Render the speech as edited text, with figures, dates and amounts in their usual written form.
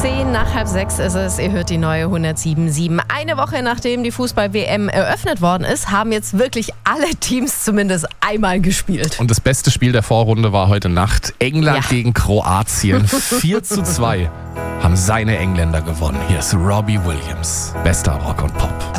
5:10 ist es. Ihr hört die neue 107.7. Eine Woche nachdem die Fußball-WM eröffnet worden ist, haben jetzt wirklich alle Teams zumindest einmal gespielt. Und das beste Spiel der Vorrunde war heute Nacht. England gegen Kroatien. 4:2 haben seine Engländer gewonnen. Hier ist Robbie Williams. Bester Rock und Pop.